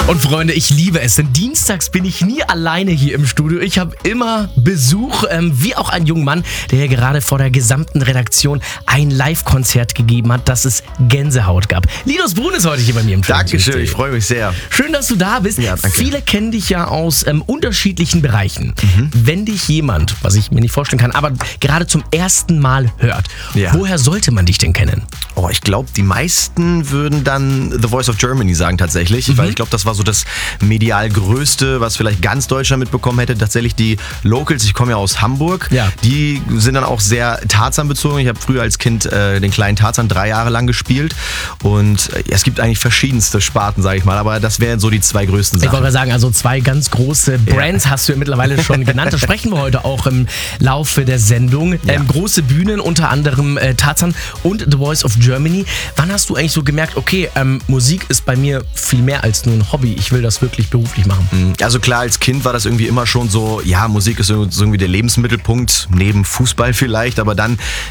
Und Freunde, ich liebe es, denn dienstags bin ich nie alleine hier im Studio. Ich habe immer Besuch, wie auch ein junger Mann, der hier gerade vor der gesamten Redaktion ein Live-Konzert gegeben hat, dass es Gänsehaut gab. Linus Brun ist heute hier bei mir im Studio. Dankeschön, ich freue mich sehr. Schön, dass du da bist. Ja, danke. Viele kennen dich ja aus unterschiedlichen Bereichen. Wenn dich jemand, was ich mir nicht vorstellen kann, aber gerade zum ersten Mal hört, woher sollte man dich denn kennen? Oh, ich glaube, die meisten würden dann The Voice of Germany sagen tatsächlich, weil ich glaube, das war so das medial Größte, was vielleicht ganz Deutschland mitbekommen hätte. Tatsächlich die Locals, ich komme ja aus Hamburg, die sind dann auch sehr Tarzan bezogen. Ich habe früher als Kind den kleinen Tarzan 3 Jahre lang gespielt und es gibt eigentlich verschiedenste Sparten, sage ich mal, aber das wären so die 2 größten Sachen. Ich wollte sagen, also 2 ganz große Brands hast du ja mittlerweile schon genannt. Da sprechen wir heute auch im Laufe der Sendung. Große Bühnen, unter anderem Tarzan und The Voice of Germany. Wann hast du eigentlich so gemerkt, okay, Musik ist bei mir viel mehr als nur ein Hobby, ich will das wirklich beruflich machen? Also klar, als Kind war das irgendwie immer schon so, ja, Musik ist so irgendwie der Lebensmittelpunkt, neben Fußball vielleicht, aber dann